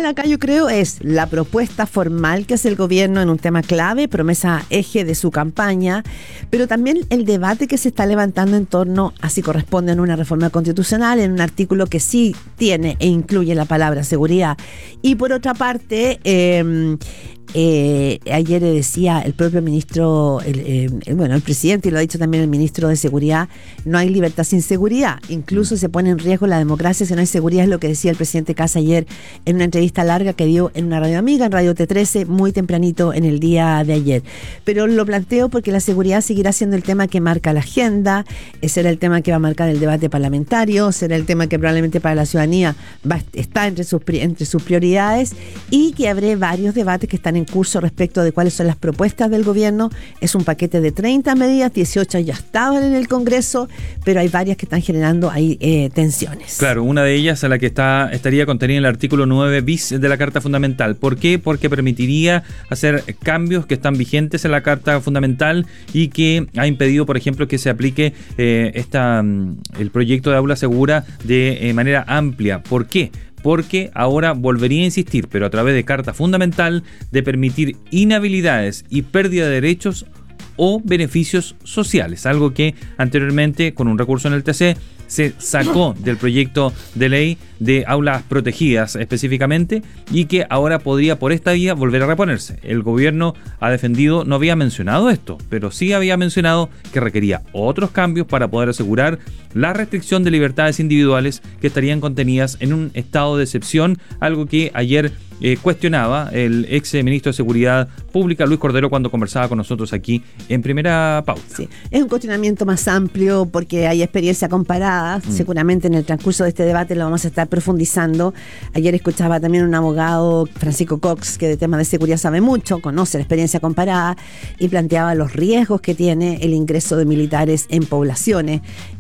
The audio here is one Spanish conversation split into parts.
principal acá, yo creo, es la propuesta formal que hace el gobierno en un tema clave, promesa eje de su campaña, pero también el debate que se está levantando en torno a si corresponde a una reforma constitucional, en un artículo que sí tiene e incluye la palabra seguridad. Y por otra parte, ayer decía el propio ministro, el presidente, y lo ha dicho también el ministro de Seguridad, no hay libertad sin seguridad. Incluso se pone en riesgo la democracia si no hay seguridad, es lo que decía el presidente Kast ayer en una entrevista larga que dio en una radio amiga, en Radio T13, muy tempranito en el día de ayer. Pero lo planteo porque la seguridad seguirá siendo el tema que marca la agenda, será el tema que va a marcar el debate parlamentario, será el tema que probablemente para la ciudadanía está entre sus prioridades, y que habrá varios debates que están en curso respecto de cuáles son las propuestas del gobierno. Es un paquete de 30 medidas, 18 ya estaban en el Congreso, pero hay varias que están generando ahí tensiones. Claro, una de ellas a la que estaría contenida en el artículo 9 bis de la Carta Fundamental. ¿Por qué? Porque permitiría hacer cambios que están vigentes en la Carta Fundamental y que ha impedido, por ejemplo, que se aplique el proyecto de aula segura de manera amplia. ¿Por qué? Porque ahora volvería a insistir, pero a través de Carta Fundamental, de permitir inhabilidades y pérdida de derechos o beneficios sociales, algo que anteriormente, con un recurso en el TC, se sacó del proyecto de ley de aulas protegidas específicamente, y que ahora podría por esta vía volver a reponerse. El gobierno ha defendido, no había mencionado esto, pero sí había mencionado que requería otros cambios para poder asegurar la restricción de libertades individuales que estarían contenidas en un estado de excepción, algo que ayer cuestionaba el ex ministro de Seguridad Pública, Luis Cordero, cuando conversaba con nosotros aquí en Primera Pauta. Sí, es un cuestionamiento más amplio porque hay experiencia comparada. Seguramente en el transcurso de este debate lo vamos a estar profundizando. Ayer escuchaba también un abogado, Francisco Cox, que de temas de seguridad sabe mucho, conoce la experiencia comparada, y planteaba los riesgos que tiene el ingreso de militares en poblaciones.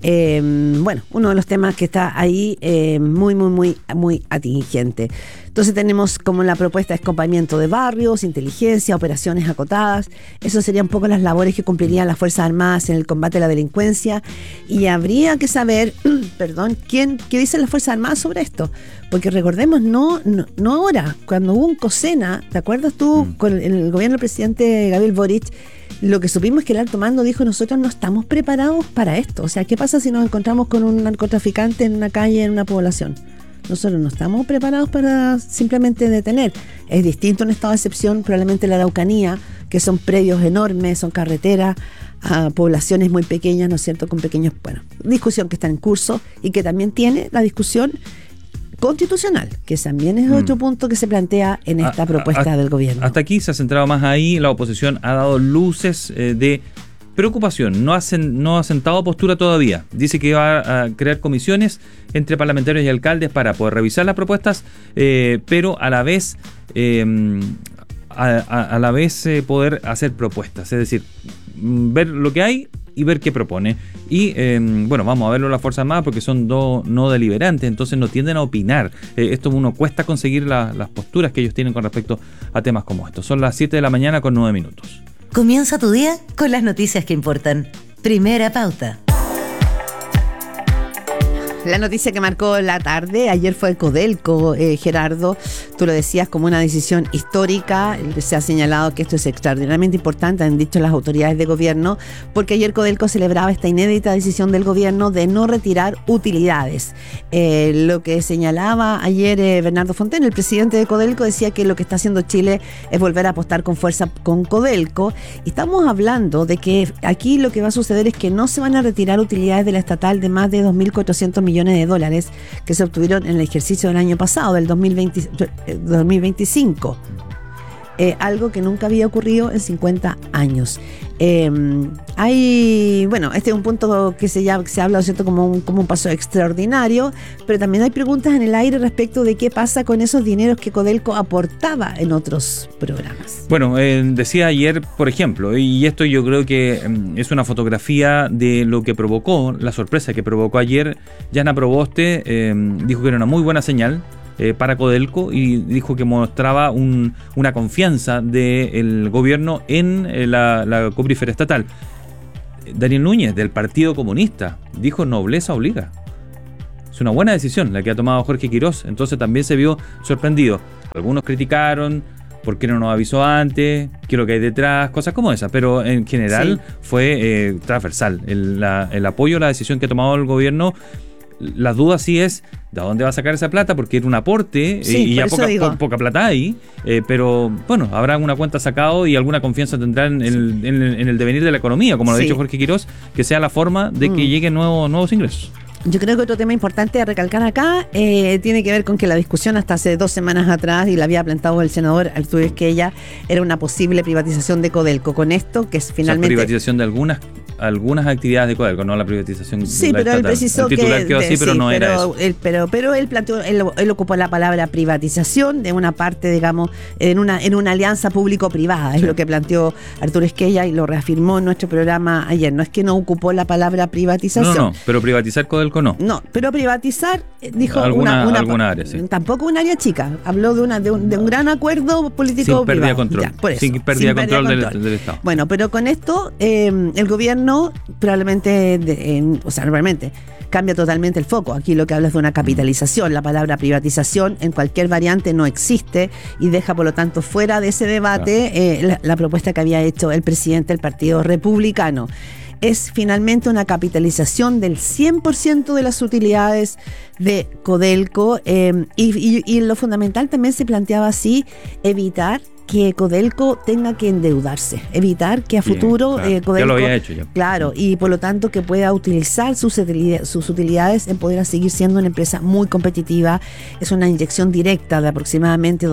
Uno de los temas que está ahí muy atingente. Entonces tenemos como la propuesta de escopamiento de barrios, inteligencia, operaciones acotadas. Eso serían un poco las labores que cumplirían las Fuerzas Armadas en el combate a la delincuencia. Y habría que saber, qué dicen las Fuerzas Armadas sobre esto. Porque recordemos, no ahora, cuando hubo un COSENA, ¿te acuerdas tú? En el gobierno del presidente Gabriel Boric, lo que supimos es que el alto mando dijo: nosotros no estamos preparados para esto. O sea, ¿qué pasa si nos encontramos con un narcotraficante en una calle, en una población? Nosotros no estamos preparados para simplemente detener. Es distinto un estado de excepción, probablemente la Araucanía, que son predios enormes, son carreteras, a poblaciones muy pequeñas, ¿no es cierto?, con pequeños, discusión que está en curso, y que también tiene la discusión constitucional, que también es otro punto que se plantea en esta propuesta del gobierno. Hasta aquí se ha centrado más ahí. La oposición ha dado luces de preocupación, no ha sentado postura todavía. Dice que va a crear comisiones entre parlamentarios y alcaldes para poder revisar las propuestas, pero a la vez poder hacer propuestas, es decir, ver lo que hay y ver qué propone. Y vamos a verlo las Fuerzas Armadas porque son no deliberantes, entonces no tienden a opinar. Esto uno cuesta conseguir las posturas que ellos tienen con respecto a temas como estos. Son las 7 de la mañana con 9 minutos. Comienza tu día con las noticias que importan. Primera Pauta. La noticia que marcó la tarde ayer fue Codelco, Gerardo, tú lo decías, como una decisión histórica. Se ha señalado que esto es extraordinariamente importante, han dicho las autoridades de gobierno, porque ayer Codelco celebraba esta inédita decisión del gobierno de no retirar utilidades. Lo que señalaba ayer Bernardo Fontaine, el presidente de Codelco, decía que lo que está haciendo Chile es volver a apostar con fuerza con Codelco. Y estamos hablando de que aquí lo que va a suceder es que no se van a retirar utilidades de la estatal de más de 2.400 millones de dólares que se obtuvieron en el ejercicio del año pasado, del 2025. Algo que nunca había ocurrido en 50 años. Este es un punto que se habla, ¿cierto?, como un paso extraordinario, pero también hay preguntas en el aire respecto de qué pasa con esos dineros que Codelco aportaba en otros programas. Bueno, decía ayer, por ejemplo, y esto yo creo que es una fotografía de lo que provocó, la sorpresa que provocó ayer. Yana Proboste dijo que era una muy buena señal para Codelco, y dijo que mostraba una confianza del gobierno en la cuprífera estatal. Daniel Núñez, del Partido Comunista, dijo: nobleza obliga. Es una buena decisión la que ha tomado Jorge Quirós, entonces también se vio sorprendido. Algunos criticaron por qué no nos avisó antes, qué es lo que hay detrás, cosas como esas, pero en general fue transversal el apoyo a la decisión que ha tomado el gobierno. Las dudas sí es de dónde va a sacar esa plata, porque era un aporte y ya poca plata hay, pero bueno, habrá alguna cuenta sacado y alguna confianza tendrán en el devenir de la economía, como lo ha dicho Jorge Quirós, que sea la forma de que lleguen nuevos ingresos. Yo creo que otro tema importante a recalcar acá tiene que ver con que la discusión hasta hace 2 semanas atrás, y la había planteado el senador Arturo Esquella, era una posible privatización de Codelco. Con esto, que es finalmente... privatización de algunas actividades de Codelco, no la privatización. Sí, pero él precisó el titular quedó así, pero no era eso. Pero él planteó, él ocupó la palabra privatización de una parte, digamos, en una alianza público-privada, es lo que planteó Arturo Esquella y lo reafirmó en nuestro programa ayer. No es que no ocupó la palabra privatización. No, pero privatizar Codelco no. No, pero privatizar, dijo alguna área, sí. Tampoco un área chica. Habló de un gran acuerdo político sin pérdida de control. Sin pérdida de control del Estado. Bueno, pero con esto el gobierno probablemente, normalmente cambia totalmente el foco. Aquí lo que habla es de una capitalización. La palabra privatización en cualquier variante no existe y deja, por lo tanto, fuera de ese debate la propuesta que había hecho el presidente del Partido Republicano. Es finalmente una capitalización del 100% de las utilidades de Codelco, y lo fundamental también se planteaba así, evitar que Codelco tenga que endeudarse, evitar que a futuro Codelco, ya lo había hecho ya. Claro, y por lo tanto que pueda utilizar sus utilidades en poder seguir siendo una empresa muy competitiva. Es una inyección directa de aproximadamente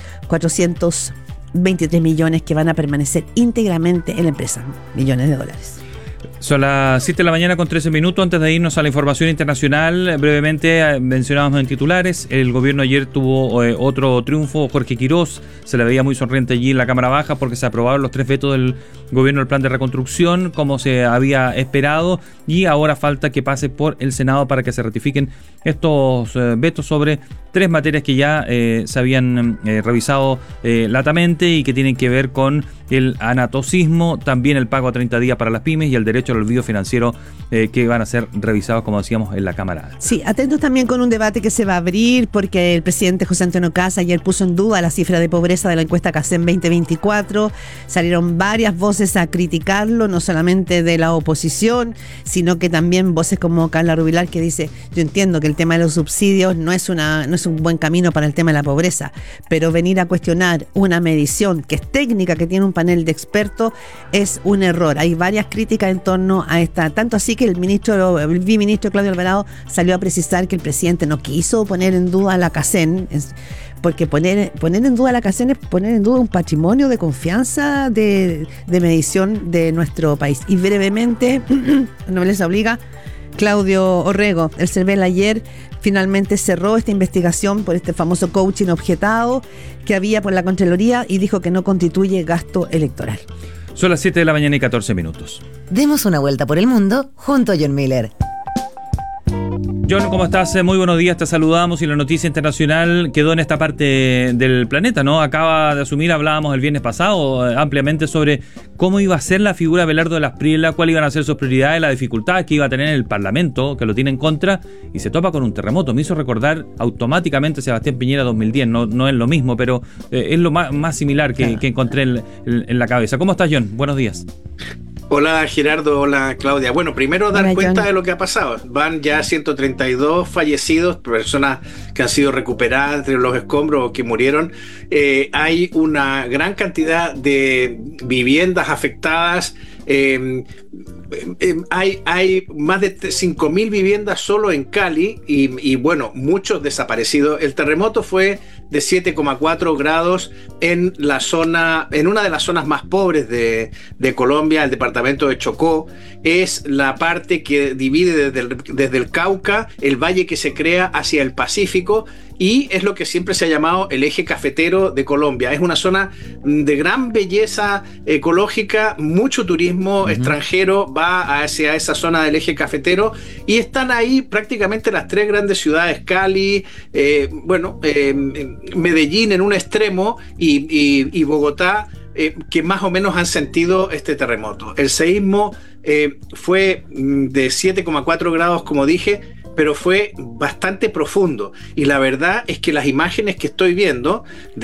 2.423 millones que van a permanecer íntegramente en la empresa, millones de dólares. Son las 7 de la mañana con 13 minutos. Antes de irnos a la información internacional, brevemente mencionábamos en titulares, el gobierno ayer tuvo otro triunfo. Jorge Quirós se le veía muy sonriente allí en la Cámara Baja porque se aprobaron los 3 vetos del gobierno del plan de reconstrucción como se había esperado, y ahora falta que pase por el Senado para que se ratifiquen estos vetos sobre 3 materias que ya se habían revisado latamente y que tienen que ver con el anatocismo, también el pago a 30 días para las pymes y el derecho al olvido financiero, que van a ser revisados, como decíamos, en la Cámara Alta. Sí, atentos también con un debate que se va a abrir porque el presidente José Antonio Kast ayer puso en duda la cifra de pobreza de la encuesta CACEN 2024. Salieron varias voces a criticarlo, no solamente de la oposición, sino que también voces como Carla Rubilar, que dice: yo entiendo que el tema de los subsidios no es un buen camino para el tema de la pobreza, pero venir a cuestionar una medición que es técnica, que tiene un panel de expertos, es un error. Hay varias críticas en torno a esta, tanto así que el viceministro Claudio Alvarado salió a precisar que el presidente no quiso poner en duda la CACEN, porque poner en duda la CACEN es poner en duda un patrimonio de confianza de medición de nuestro país. Y brevemente, no les obliga, Claudio Orrego, el CERVEL ayer finalmente cerró esta investigación por este famoso coaching objetado que había por la Contraloría y dijo que no constituye gasto electoral. Son las 7 de la mañana y 14 minutos. Demos una vuelta por el mundo junto a John Miller. John, ¿cómo estás? Muy buenos días, te saludamos. Y la noticia internacional quedó en esta parte del planeta, ¿no? Acaba de asumir, hablábamos el viernes pasado ampliamente sobre cómo iba a ser la figura de Abelardo de las Prielas, cuáles iban a ser sus prioridades, la dificultad que iba a tener el Parlamento, que lo tiene en contra, y se topa con un terremoto. Me hizo recordar automáticamente Sebastián Piñera 2010, no es lo mismo, pero es lo más similar que encontré en la cabeza. ¿Cómo estás, John? Buenos días. Hola Gerardo, hola Claudia. Bueno, primero dar cuenta John, de lo que ha pasado. Van ya 132 fallecidos, personas que han sido recuperadas entre los escombros o que murieron. Hay una gran cantidad de viviendas afectadas. Hay más de 5.000 viviendas solo en Cali y bueno, muchos desaparecidos. El terremoto fue de 7,4 grados en una de las zonas más pobres de Colombia, el departamento de Chocó. Es la parte que divide desde el Cauca, el valle que se crea hacia el Pacífico, y es lo que siempre se ha llamado el eje cafetero de Colombia. Es una zona de gran belleza ecológica, mucho turismo extranjero va hacia esa zona del eje cafetero, y están ahí prácticamente las 3 grandes ciudades, Cali, Medellín en un extremo y Bogotá, que más o menos han sentido este terremoto. El seísmo fue de 7,4 grados, como dije. pero fue bastante profundo. Y la verdad es que las imágenes que estoy viendo